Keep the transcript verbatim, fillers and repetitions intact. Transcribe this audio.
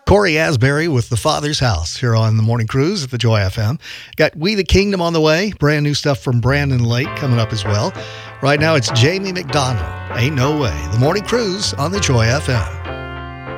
Corey Asbury with The Father's House here on the Morning Cruise at the Joy F M. Got We the Kingdom on the way. Brand new stuff from Brandon Lake coming up as well. Right now it's Jamie McDonald. Ain't No Way. The Morning Cruise on the Joy F M.